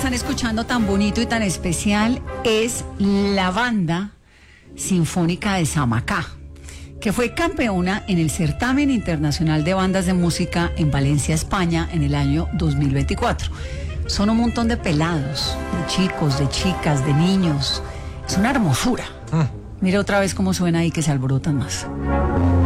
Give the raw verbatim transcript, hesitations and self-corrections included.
están escuchando tan bonito y tan especial es la Banda Sinfónica de Samacá, que fue campeona en el Certamen Internacional de Bandas de Música en Valencia, España, en el año dos mil veinticuatro. Son un montón de pelados, de chicos, de chicas, de niños. Es una hermosura. Mm. Mire otra vez cómo suena ahí, que se alborotan más.